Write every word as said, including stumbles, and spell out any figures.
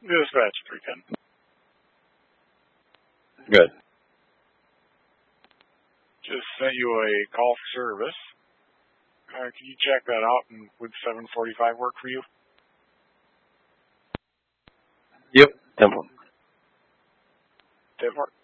Dispatch three ten. Good. Just sent you a call for service. Uh, can you check that out, and would seven forty-five work for you? Yep. Temple. Did it work?